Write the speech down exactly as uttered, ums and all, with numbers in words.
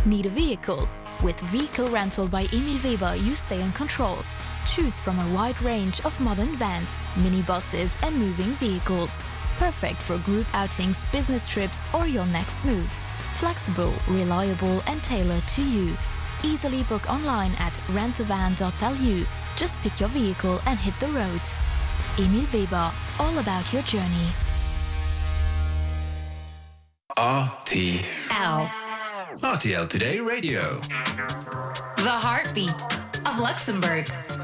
Need a vehicle? With Vehicle Rental by Emil Weber, you stay in control. Choose from a wide range of modern vans, minibuses and moving vehicles. Perfect for group outings, business trips or your next move. Flexible, reliable and tailored to you. Easily book online at rent a van dot l u. Just pick your vehicle and hit the road. Emil Weber, all about your journey. R T L. R T L Today Radio. The heartbeat of Luxembourg.